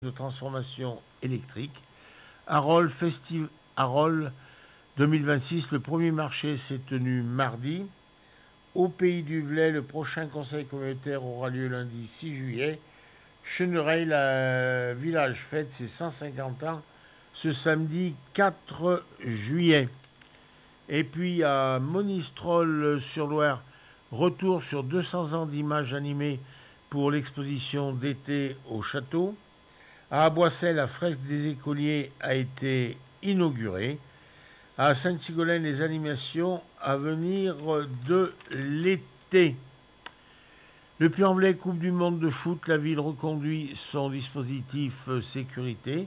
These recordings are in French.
de transformation électrique. Arol 2026, le premier marché s'est tenu mardi. Au Pays du Velay, le prochain conseil communautaire aura lieu lundi 6 juillet. Chenereil, le village fête ses 150 ans ce samedi 4 juillet. Et puis à Monistrol-sur-Loire, retour sur 200 ans d'images animées pour l'exposition d'été au château. À Boissel, la fresque des écoliers a été inaugurée. À Sainte-Sigolène, les animations à venir de l'été. Le Puy-en-Velay, Coupe du Monde de foot, la ville reconduit son dispositif sécurité.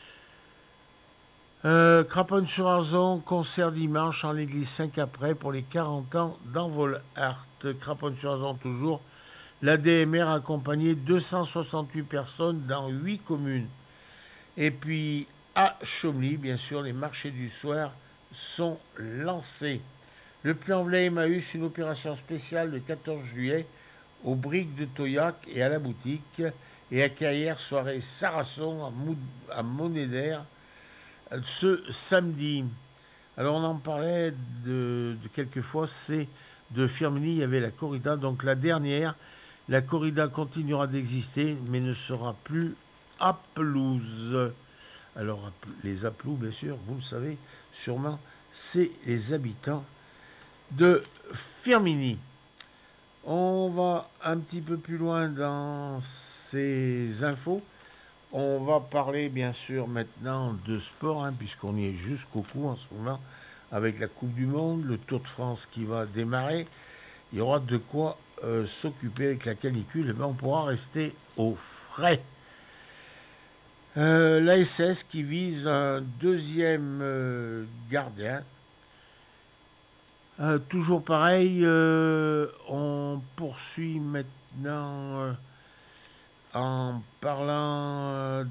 Craponne-sur-Arzon, concert dimanche en l'église Saint-Caprais pour les 40 ans d'Envolart. Craponne-sur-Arzon toujours. La DMR a accompagné 268 personnes dans 8 communes. Et puis à Chomly, bien sûr, les marchés du soir sont lancés. Le Puy-en-Velay Emmaüs, une opération spéciale le 14 juillet aux Briques de Toyac et à la boutique. Et à Caillère, soirée Sarasson à Monéder ce samedi. Alors on en parlait de quelques fois, c'est de Firminy, il y avait la corrida, donc la dernière. La corrida continuera d'exister, mais ne sera plus à pelouse. Alors les Aplous, bien sûr, vous le savez sûrement, c'est les habitants de Firminy. On va un petit peu plus loin dans ces infos. On va parler bien sûr maintenant de sport, puisqu'on y est jusqu'au cou en ce moment, avec la Coupe du Monde, le Tour de France qui va démarrer. Il y aura de quoi s'occuper avec la canicule, et bien on pourra rester au frais. L'ASS qui vise un deuxième gardien. Toujours pareil, on poursuit maintenant en parlant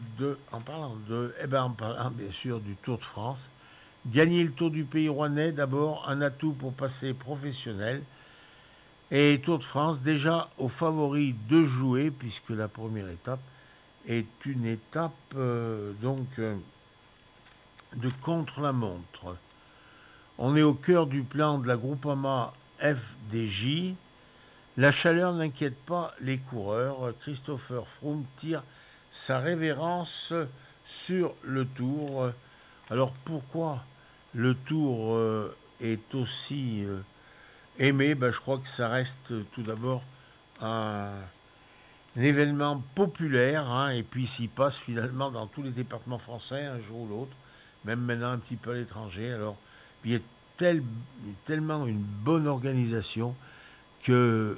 bien sûr du Tour de France. Gagner le Tour du Pays Rouennais, d'abord un atout pour passer professionnel. Et Tour de France, déjà aux favoris de jouer, puisque la première étape est une étape de contre-la-montre. On est au cœur du plan de la Groupama FDJ. La chaleur n'inquiète pas les coureurs. Christopher Froome tire sa révérence sur le Tour. Alors pourquoi le Tour est aussi aimé? Je crois que ça reste tout d'abord un événement populaire, et puis s'il passe finalement dans tous les départements français un jour ou l'autre, même maintenant un petit peu à l'étranger. Alors il y a tellement une bonne organisation que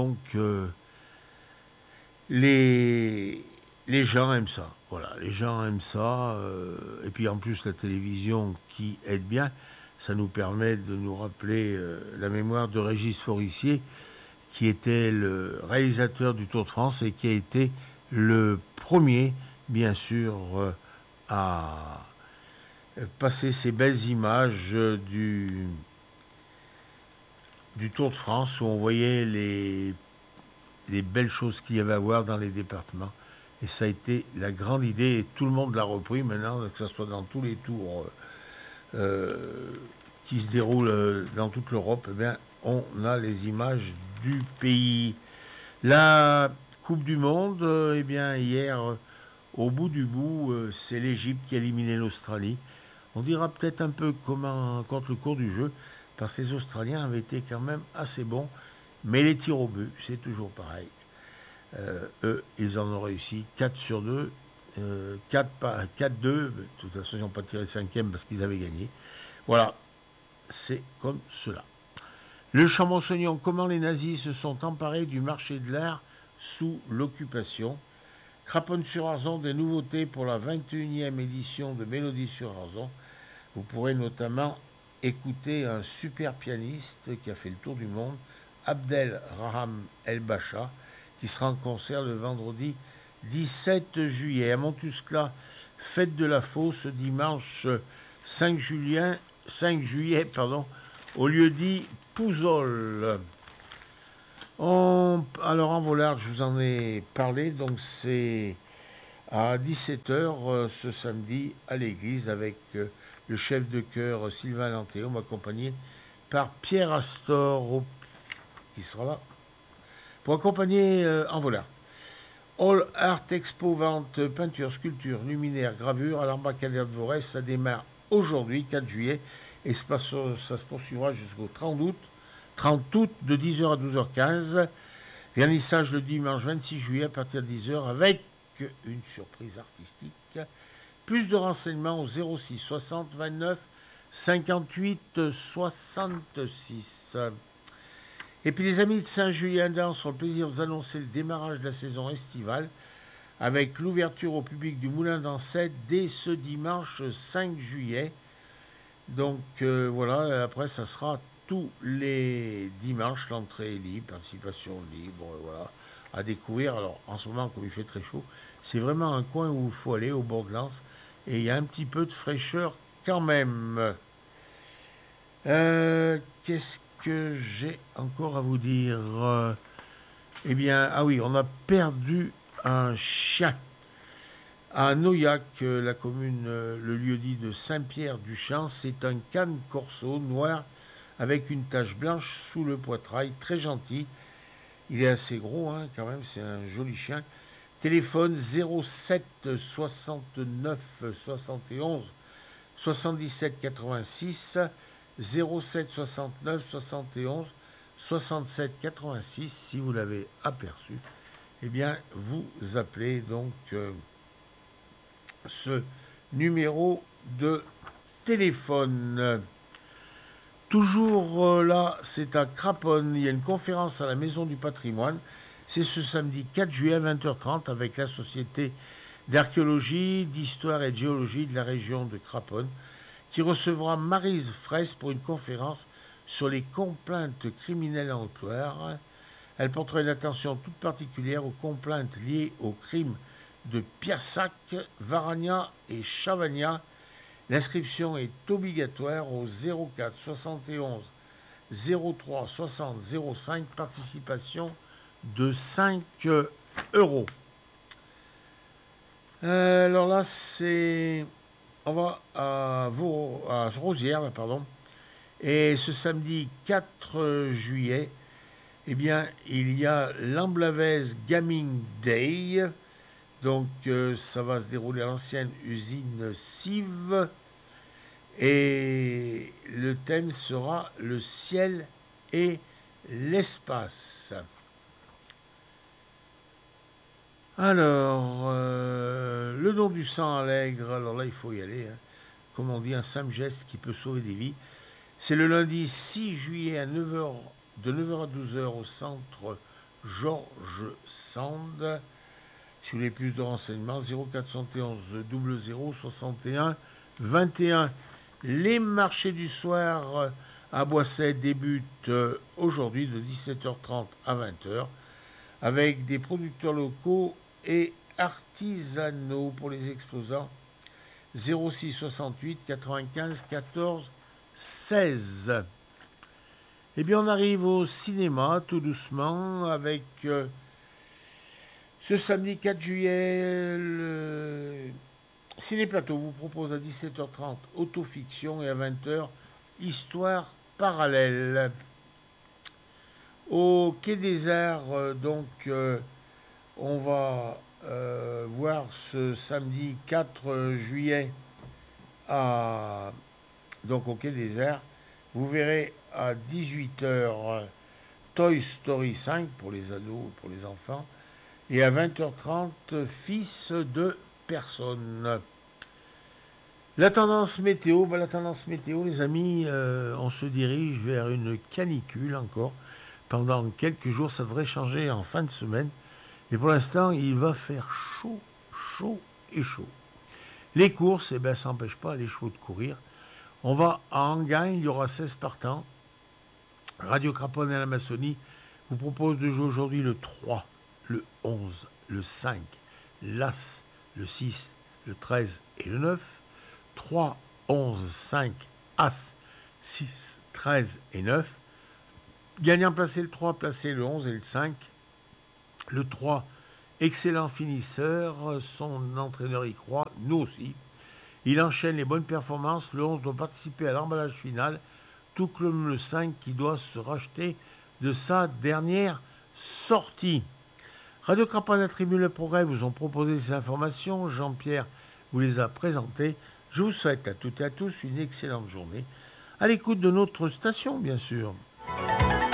les gens aiment ça. Voilà, les gens aiment ça. Et puis en plus la télévision qui aide bien, ça nous permet de nous rappeler la mémoire de Régis Forissier, qui était le réalisateur du Tour de France et qui a été le premier, bien sûr, à passer ces belles images du Tour de France, où on voyait les belles choses qu'il y avait à voir dans les départements. Et ça a été la grande idée, et tout le monde l'a repris maintenant, que ce soit dans tous les tours qui se déroulent dans toute l'Europe. On a les images du pays. La Coupe du Monde, hier, au bout du bout, c'est l'Égypte qui a éliminé l'Australie. On dira peut-être un peu comment contre le cours du jeu, parce que les Australiens avaient été quand même assez bons, mais les tirs au but, c'est toujours pareil. Eux, ils en ont réussi 4 sur 2, 4-2, de toute façon, ils n'ont pas tiré le cinquième parce qu'ils avaient gagné. Voilà, c'est comme cela. Le Chambon-Saugnon, comment les nazis se sont emparés du marché de l'art sous l'occupation. Craponne-sur-Arzon, des nouveautés pour la 21e édition de Mélodie sur Arzon. Vous pourrez notamment écouter un super pianiste qui a fait le tour du monde, Abdel Raham El Bacha, qui sera en concert le vendredi 17 juillet. À Montuscla, fête de la Faux ce dimanche 5 juillet, au lieu-dit Pouzol. Alors en volard, je vous en ai parlé, donc c'est à 17h ce samedi à l'église avec le chef de chœur Sylvain Lantéum accompagné par Pierre Astor qui sera là pour accompagner Envolart. All Art Expo, vente, peinture, sculpture, luminaire, gravure à l'embarcadère de Vorès. Ça démarre aujourd'hui, 4 juillet, et ça se poursuivra jusqu'au 30 août de 10h à 12h15. Vernissage le dimanche 26 juillet à partir de 10h avec une surprise artistique. Plus de renseignements au 06 60 29 58 66. Et puis les amis de Saint-Julien-d'Ans ont le plaisir de vous annoncer le démarrage de la saison estivale avec l'ouverture au public du Moulin d'Ancette dès ce dimanche 5 juillet. Donc voilà, après ça sera tous les dimanches, l'entrée est libre, participation libre, voilà, à découvrir. Alors en ce moment, comme il fait très chaud, c'est vraiment un coin où il faut aller au bord de l'Anse et il y a un petit peu de fraîcheur quand même. Qu'est-ce que j'ai encore à vous dire? Eh bien, ah oui, on a perdu un chien. À Noyac, la commune, le lieu-dit de Saint-Pierre-du-Champ, c'est un cane corso noir avec une tache blanche sous le poitrail, très gentil. Il est assez gros, hein, quand même, c'est un joli chien. Téléphone 07 69 71 77 86 07 69 71 67 86. Si vous l'avez aperçu, eh bien, vous appelez donc ce numéro de téléphone. Toujours là, c'est à Craponne. Il y a une conférence à la Maison du Patrimoine. C'est ce samedi 4 juillet à 20h30 avec la Société d'archéologie, d'histoire et de géologie de la région de Craponne qui recevra Maryse Fraisse pour une conférence sur les complaintes criminelles en Haute-Loire. Elle portera une attention toute particulière aux complaintes liées aux crimes de Piassac, Varagna et Chavagna. L'inscription est obligatoire au 04 71 03 60 05, participation de 5 euros. Alors là, on va à Rosières, pardon. Et ce samedi 4 juillet, eh bien, il y a l'Amblavez Gaming Day. Donc, ça va se dérouler à l'ancienne usine Cive. Et le thème sera le ciel et l'espace. Alors, le don du sang allègre, alors là, il faut y aller. Hein. Comme on dit, un simple geste qui peut sauver des vies. C'est le lundi 6 juillet à 9h, de 9h à 12h au centre Georges Sand. Si vous voulez plus de renseignements, 0471 00 61 21. Les marchés du soir à Boisset débutent aujourd'hui de 17h30 à 20h avec des producteurs locaux et artisanaux pour les exposants. 06 68 95 14 16. Eh bien, on arrive au cinéma tout doucement avec ce samedi 4 juillet, le Ciné Plateau vous propose à 17h30 Autofiction et à 20h Histoire parallèle. Au Quai des Arts, donc, on va voir ce samedi 4 juillet donc au Quai des Arts. Vous verrez à 18h Toy Story 5 pour les ados et pour les enfants. Et à 20h30, Fils de personne. La tendance météo, les amis, on se dirige vers une canicule encore. Pendant quelques jours, ça devrait changer en fin de semaine. Mais pour l'instant, il va faire chaud, chaud et chaud. Les courses, eh ben, ça n'empêche pas les chevaux de courir. On va à Enghien, il y aura 16 partants. Radio Craponne et la Maçonnie vous propose de jouer aujourd'hui le 3, le 11, le 5, l'As, le 6, le 13 et le 9. 3, 11, 5, As, 6, 13 et 9. Gagnant placé le 3, placé le 11 et le 5. Le 3 Excellent finisseur, son entraîneur y croit, nous aussi. Il enchaîne les bonnes performances. Le 11 doit participer à l'emballage final, tout comme le 5 qui doit se racheter de sa dernière sortie. Radio Craponne attribue le progrès vous ont proposé ces informations. Jean-Pierre vous les a présentées. Je vous souhaite à toutes et à tous une excellente journée à l'écoute de notre station, bien sûr.